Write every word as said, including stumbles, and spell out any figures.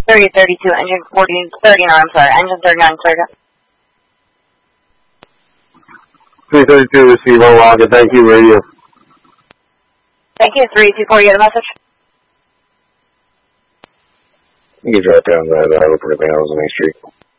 thirty thirty-two, engine forty, thirty-nine, I'm sorry, engine thirty-nine, cleared up. three thirty-two, receive on logger, thank you, radio. Thank you, three two four, you get a message? You can drop down that, uh, look for the panels on Main Street.